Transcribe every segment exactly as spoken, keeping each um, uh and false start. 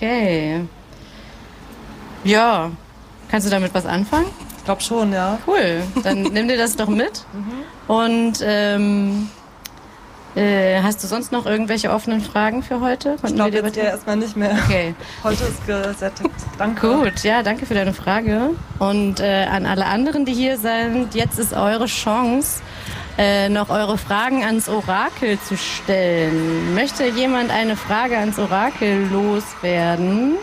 Okay. Ja. Kannst du damit was anfangen? Ich glaube schon, ja. Cool. Dann nimm dir das doch mit. Mhm. Und ähm, äh, hast du sonst noch irgendwelche offenen Fragen für heute? Konnten ich glaube jetzt ja erstmal nicht mehr. Okay. Heute ist gesättigt. Danke. Gut, ja, danke für deine Frage. Und äh, an alle anderen, die hier sind, jetzt ist eure Chance, äh, noch eure Fragen ans Orakel zu stellen. Möchte jemand eine Frage ans Orakel loswerden?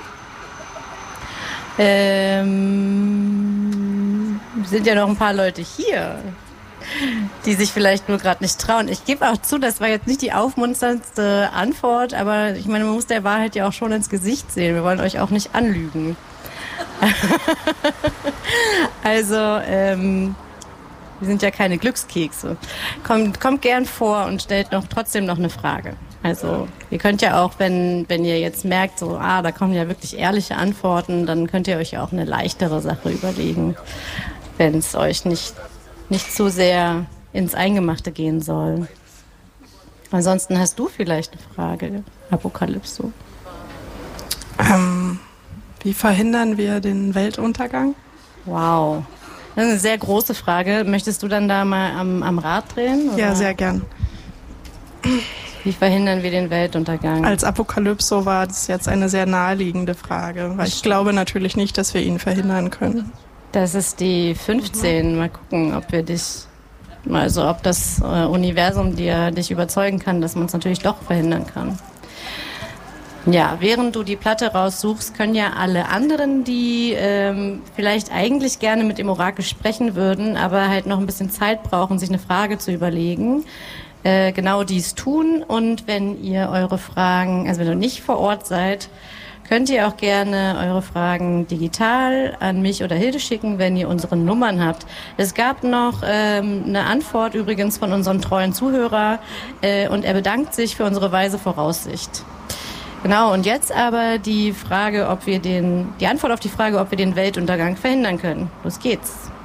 Ähm, sind ja noch ein paar Leute hier, die sich vielleicht nur gerade nicht trauen. Ich gebe auch zu, das war jetzt nicht die aufmunterndste Antwort, aber ich meine, man muss der Wahrheit ja auch schon ins Gesicht sehen. Wir wollen euch auch nicht anlügen. Also, ähm, wir sind ja keine Glückskekse. Kommt, kommt gern vor und stellt noch trotzdem noch eine Frage. Also ihr könnt ja auch, wenn, wenn ihr jetzt merkt, so, ah, da kommen ja wirklich ehrliche Antworten, dann könnt ihr euch ja auch eine leichtere Sache überlegen, wenn es euch nicht, nicht zu sehr ins Eingemachte gehen soll. Ansonsten hast du vielleicht eine Frage, Apokalypso. Ähm, wie verhindern wir den Weltuntergang? Wow. Das ist eine sehr große Frage. Möchtest du dann da mal am, am Rad drehen? Oder? Ja, sehr gern. Wie verhindern wir den Weltuntergang? Als Apokalypso war das jetzt eine sehr naheliegende Frage, weil ich glaube natürlich nicht, dass wir ihn verhindern können. Das ist die fünfzehn. Mal gucken, ob wir dich, also ob das äh, Universum dir dich überzeugen kann, dass man es natürlich doch verhindern kann. Ja, während du die Platte raussuchst, können ja alle anderen, die ähm, vielleicht eigentlich gerne mit dem Orakel sprechen würden, aber halt noch ein bisschen Zeit brauchen, sich eine Frage zu überlegen, äh, genau dies tun. Und wenn ihr eure Fragen, also wenn ihr nicht vor Ort seid, könnt ihr auch gerne eure Fragen digital an mich oder Hilde schicken, wenn ihr unsere Nummern habt. Es gab noch ähm, eine Antwort übrigens von unserem treuen Zuhörer äh, und er bedankt sich für unsere weise Voraussicht. Genau, und jetzt aber die Frage, ob wir den, die Antwort auf die Frage, ob wir den Weltuntergang verhindern können. Los geht's.